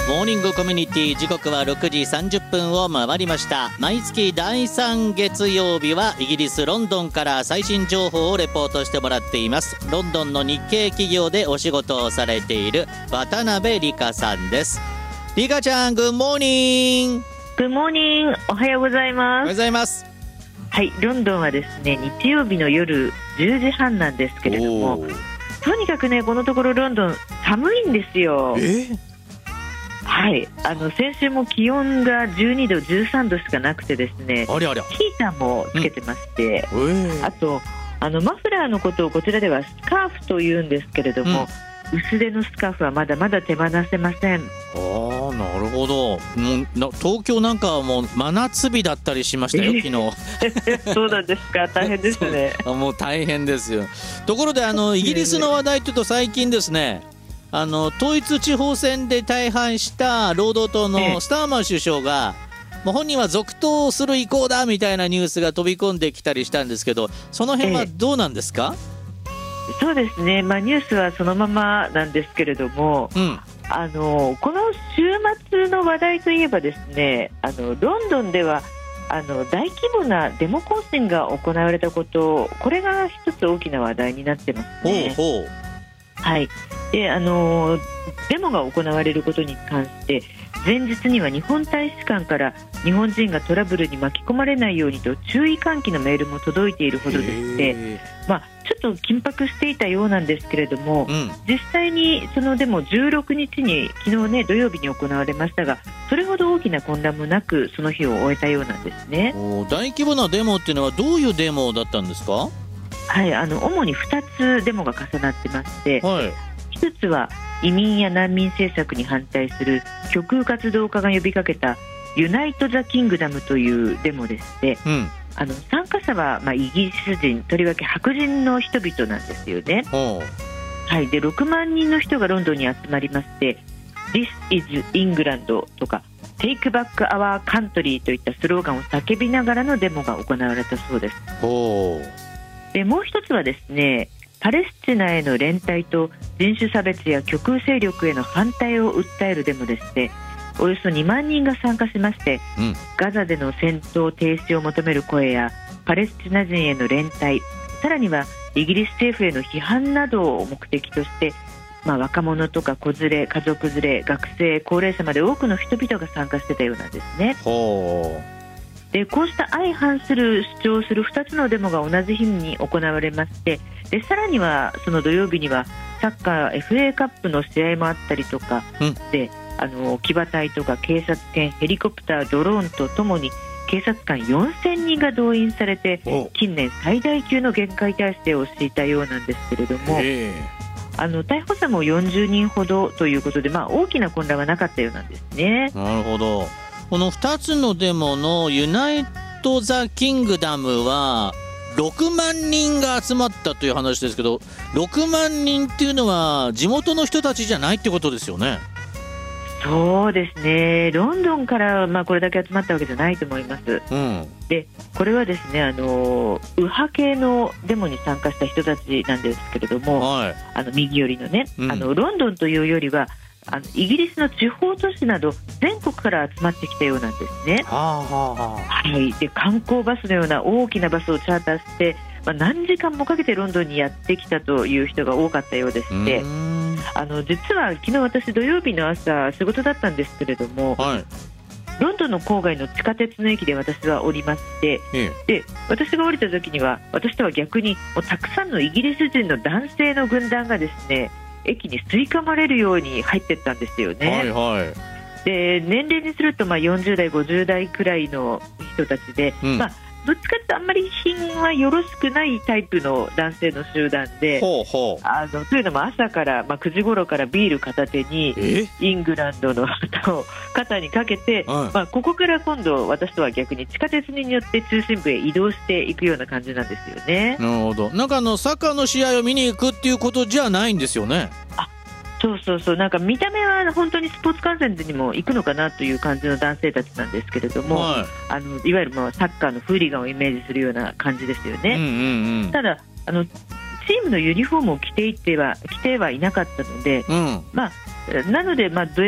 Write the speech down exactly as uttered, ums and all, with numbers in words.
モーニングコミュニティ、時刻はろくじさんじゅっぷんを回りました。毎月だいさん月曜日はイギリスロンドンから最新情報をレポートしてもらっています。ロンドンの日系企業でお仕事をされている渡辺理香さんです。理香ちゃん、グッモーニング。 グッモーニング、おはようございます。 おはようございます。 はい、ロンドンはですね、日曜日の夜じゅうじはんなんですけれども、とにかくね、このところロンドン寒いんですよ。 えはい、あの先週も気温がじゅうにどじゅうさんどしかなくてですね、 ありゃりゃ、 ヒーターもつけてまして、 うん、 あとあのマフラーのことをこちらではスカーフというんですけれども、うん、薄手のスカーフはまだまだ手放せません。 あー、なるほど。もうな東京なんかはもう真夏日だったりしましたよ、昨日。そうなんですか、大変ですね。 もう大変ですよ。ところであのイギリスの話題というと、最近ですね、あの統一地方選で大敗した労働党のスターマー首相が、もう本人は続投する意向だみたいなニュースが飛び込んできたりしたんですけど、その辺はどうなんですか？ そうですね、まあ、ニュースはそのままなんですけれども、うん、あのこの週末の話題といえばですね、あのロンドンではあの大規模なデモ行進が行われたこと、これが一つ大きな話題になってますね。 ほうほう。 はい、であのデモが行われることに関して前日には日本大使館から日本人がトラブルに巻き込まれないようにと注意喚起のメールも届いているほどでして、まあ、ちょっと緊迫していたようなんですけれども、うん、実際にそのデモじゅうろくにちに昨日ね土曜日に行われましたが、それほど大きな混乱もなくその日を終えたようなんですね。 大規模なデモっていうのはどういうデモだったんですか？ はい、あの主にふたつデモが重なってまして、はい、ひとつは移民や難民政策に反対する極右活動家が呼びかけたユナイト・ザ・キングダムというデモでして、うん、あの参加者は、まあ、イギリス人、とりわけ白人の人々なんですよね。はい、でろくまんにんの人がロンドンに集まりまして This is England とか Take back our country といったスローガンを叫びながらのデモが行われたそうです。でもう一つはですね、パレスチナへの連帯と人種差別や極右勢力への反対を訴えるデモでして、およそにまんにんが参加しまして、うん、ガザでの戦闘停止を求める声やパレスチナ人への連帯、さらにはイギリス政府への批判などを目的として、まあ、若者とか子連れ、家族連れ、学生、高齢者まで多くの人々が参加してたようなんですね。 ほう。 でこうした相反する主張をするふたつのデモが同じ日に行われまして、でさらにはその土曜日にはサッカー エフエー カップの試合もあったりとか、うん、であの騎馬隊とか警察犬、ヘリコプター、ドローンとともに警察官よんせんにんが動員されて、近年最大級の厳戒態勢を敷いたようなんですけれども、あの逮捕者もよんじゅうにんほどということで、まあ、大きな混乱はなかったようなんですね。 なるほど。このふたつのデモのユナイト・ザ・キングダムはろくまんにんが集まったという話ですけど、ろくまんにんっていうのは地元の人たちじゃないってことですよね。 そうですね、ロンドンから、まあ、これだけ集まったわけじゃないと思います、うん、でこれはですね、あの右派系のデモに参加した人たちなんですけれども、はい、あの右寄りのね、うん、あのロンドンというよりはあのイギリスの地方都市など全国から集まってきたようなんですね。はあはあ、はい、で観光バスのような大きなバスをチャーターして、まあ、何時間もかけてロンドンにやってきたという人が多かったようでして、あの実は昨日私土曜日の朝仕事だったんですけれども、はい、ロンドンの郊外の地下鉄の駅で私は降りまして、ええ、で私が降りた時には私とは逆にもうたくさんのイギリス人の男性の軍団がですね、駅に吸い込まれるように入っていったんですよね。はいはい、で年齢にするとまあよんじゅうだいごじゅうだいくらいの人たちで、うん、まあどっちかというとあんまり品はよろしくないタイプの男性の集団で、ほうほう、あのというのも朝から、まあ、くじ頃からビール片手にイングランドの旗を肩にかけて、うん、まあ、ここから今度私とは逆に地下鉄によって中心部へ移動していくような感じなんですよね。 なるほど。なんかあのサッカーの試合を見に行くっていうことじゃないんですよね。 あ、そうそうそう、なんか見た目は本当にスポーツ観戦にも行くのかなという感じの男性たちなんですけれども、はい、あのいわゆるまあサッカーのフーリガンをイメージするような感じですよね。うんうんうん、ただあのチームのユニフォームを着ていては着てはいなかったので、うん、まあ、なので、まあ、